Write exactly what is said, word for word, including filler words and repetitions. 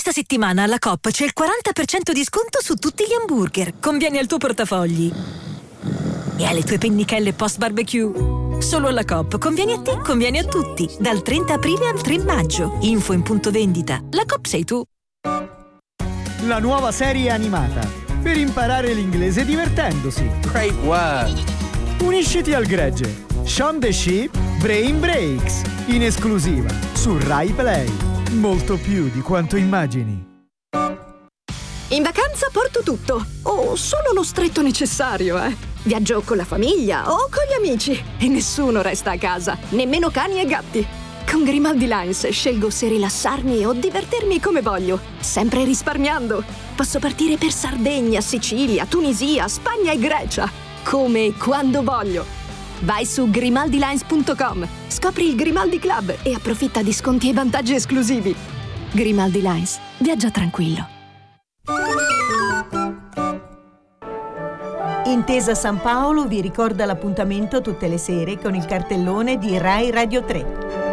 Questa settimana alla Coop c'è il quaranta per cento di sconto su tutti gli hamburger. Conviene al tuo portafogli e alle tue pennichelle post barbecue. Solo alla Coop. Conviene a te, conviene a tutti. Dal trenta aprile al tre maggio. Info in punto vendita. La Coop sei tu. La nuova serie animata per imparare l'inglese divertendosi. Great work. Unisciti al gregge. Shaun the Sheep Brain Breaks, in esclusiva su Rai Play. Molto più di quanto immagini. In vacanza porto tutto, o solo lo stretto necessario, eh. Viaggio con la famiglia o con gli amici e nessuno resta a casa, nemmeno cani e gatti. Con Grimaldi Lines scelgo se rilassarmi o divertirmi come voglio, sempre risparmiando. Posso partire per Sardegna, Sicilia, Tunisia, Spagna e Grecia, come e quando voglio. Vai su grimaldi lines punto com, scopri il Grimaldi Club e approfitta di sconti e vantaggi esclusivi. Grimaldi Lines, viaggia tranquillo. Intesa San Paolo vi ricorda l'appuntamento tutte le sere con il cartellone di Rai Radio tre.